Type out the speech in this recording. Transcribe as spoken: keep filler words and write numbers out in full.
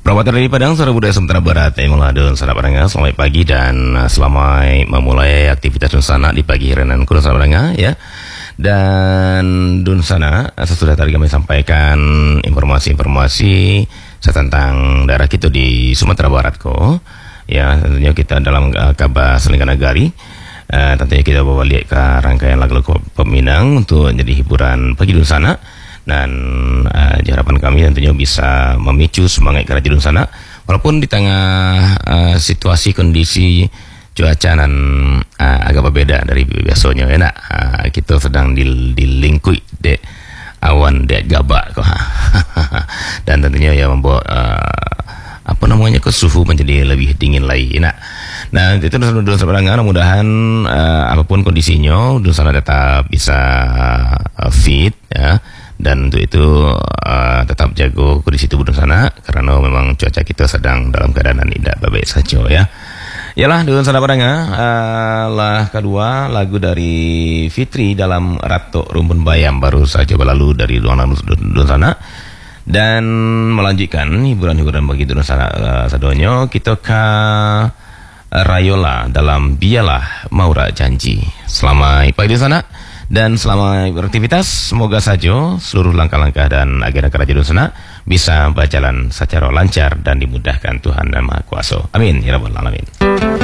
Perawatan dari Padang, Suara Budaya Sumatera Barat, Emuladun, Sada Baranga, selamat pagi dan uh, selamat memulai aktivitas Dunsana di pagi hari nan Sada Baranga ya. Dan Dunsana, sesudah tadi kami sampaikan informasi-informasi tentang daerah kita di Sumatera Barat ko. Ya, tentunya kita dalam uh, kabar Selingkan Nagari. Uh, tentunya kita bawa lihat ke rangkaian lagu-lagu peminang untuk jadi hiburan pagi Dunsana. Dan uh, harapan kami tentunya bisa memicu semangat kerja Dunsana walaupun di tengah uh, situasi kondisi cuaca dan uh, agak berbeda dari biasanya ya nak. Uh, kita sedang dilingkupi dek awan dek gabak dan tentunya ya membuat uh, apa namanya ke suhu menjadi lebih dingin lagi nak. Nah itu Dunsana Baranga, mudah-mudahan uh, apapun kondisinya Dunsana tetap bisa uh, fit ya. Dan untuk itu uh, tetap jago kondisi tubuh Dunsana karena memang cuaca kita sedang dalam keadaan tidak baik saja ya. Yalah Dunsana Baranga uh, lah kedua lagu dari Fitri dalam Ratok Rumpun Bayam baru saja berlalu dari ruangan Dunsana dan melanjutkan hiburan-hiburan bagi Dunsana uh, sadonyo kita ke Rayola dalam Bialah Maura Janji. Selamat pagi Dunsana. Dan selama beraktivitas, semoga saja seluruh langkah-langkah dan agenda kerja Dunsana bisa berjalan secara lancar dan dimudahkan Tuhan dan Maha Kuasa. Amin ya rabbal alamin.